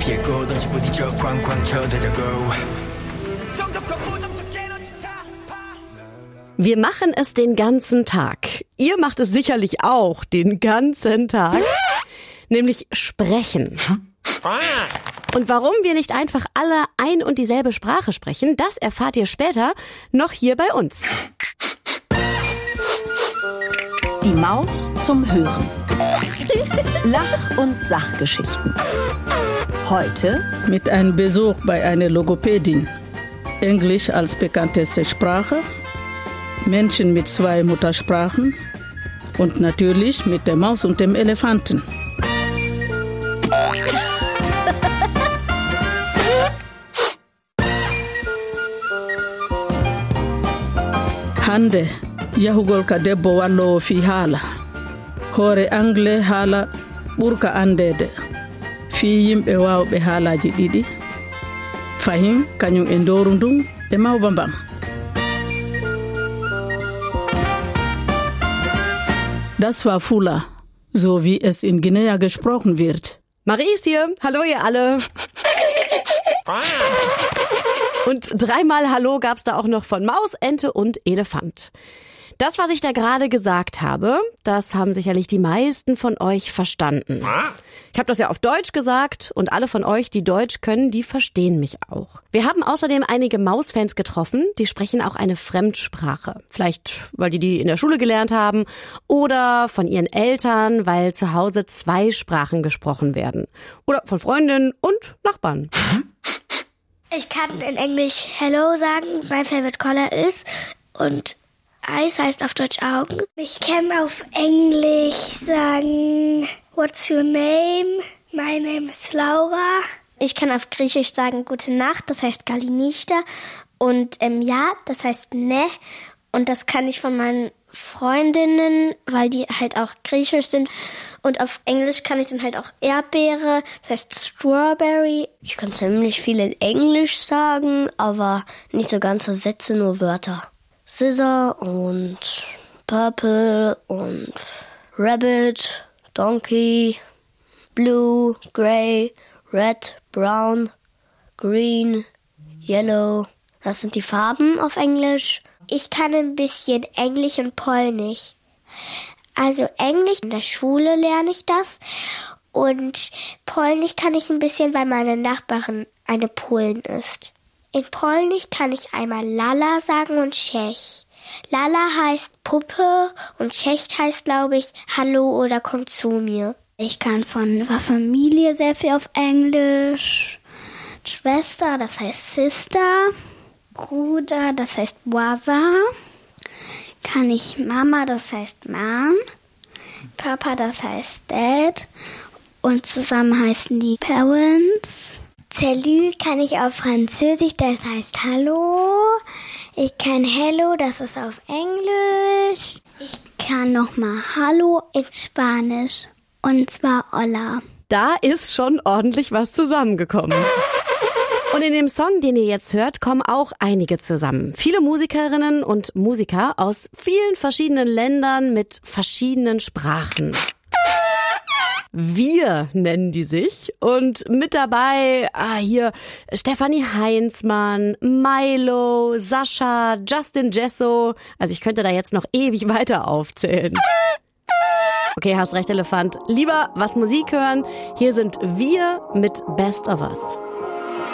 피했고 다시 부딪혀 쾅쾅 쳐대자고. Wir machen es den ganzen Tag. Ihr macht es sicherlich auch den ganzen Tag. Nämlich sprechen. Und warum wir nicht einfach alle ein und dieselbe Sprache sprechen, das erfahrt ihr später noch hier bei uns. Die Maus zum Hören. Lach- und Sachgeschichten. Heute mit einem Besuch bei einer Logopädin. Englisch als bekannteste Sprache, Menschen mit 2 Muttersprachen und natürlich mit der Maus und dem Elefanten. Hande yahugol ka debbo wallowo fi haala hoore anglais haala ɓurka andede fi yimɓe wawɓe haalaji ɗiɗi fahim kañum e ndoru ndun e mawba mban. Das war Fula, so wie es in Guinea gesprochen wird. Marie ist hier. Hallo ihr alle. Und 3-mal Hallo gab's da auch noch von Maus, Ente und Elefant. Das, was ich da gerade gesagt habe, das haben sicherlich die meisten von euch verstanden. Ich habe das ja auf Deutsch gesagt und alle von euch, die Deutsch können, die verstehen mich auch. Wir haben außerdem einige Mausfans getroffen, die sprechen auch eine Fremdsprache. Vielleicht, weil die in der Schule gelernt haben oder von ihren Eltern, weil zu Hause 2 Sprachen gesprochen werden. Oder von Freundinnen und Nachbarn. Ich kann in Englisch Hello sagen, mein Favorite Color ist und Eis heißt auf Deutsch Augen. Ich kann auf Englisch sagen, what's your name? My name is Laura. Ich kann auf Griechisch sagen, gute Nacht, das heißt Galinista. Und ja, das heißt ne. Und das kann ich von meinen Freundinnen, weil die halt auch griechisch sind. Und auf Englisch kann ich dann halt auch Erdbeere, das heißt Strawberry. Ich kann ziemlich viel in Englisch sagen, aber nicht so ganze Sätze, nur Wörter. Scissor und Purple und Rabbit, Donkey, Blue, Grey, Red, Brown, Green, Yellow. Das sind die Farben auf Englisch. Ich kann ein bisschen Englisch und Polnisch. Also Englisch, in der Schule lerne ich das. Und Polnisch kann ich ein bisschen, weil meine Nachbarin eine Polin ist. In Polnisch kann ich einmal Lala sagen und Czech. Lala heißt Puppe und Czech heißt, glaube ich, Hallo oder komm zu mir. Ich kann von Familie sehr viel auf Englisch. Schwester, das heißt Sister. Bruder, das heißt Brother. Kann ich Mama, das heißt Mom. Papa, das heißt Dad. Und zusammen heißen die Parents. Salut kann ich auf Französisch, das heißt Hallo. Ich kann Hello, das ist auf Englisch. Ich kann nochmal Hallo in Spanisch. Und zwar Hola. Da ist schon ordentlich was zusammengekommen. Und in dem Song, den ihr jetzt hört, kommen auch einige zusammen. Viele Musikerinnen und Musiker aus vielen verschiedenen Ländern mit verschiedenen Sprachen. Wir nennen die sich. Und mit dabei hier Stefanie Heinzmann, Milo, Sascha, Justin Jesso. Also ich könnte da jetzt noch ewig weiter aufzählen. Okay, hast recht, Elefant. Lieber was Musik hören. Hier sind wir mit Best of Us.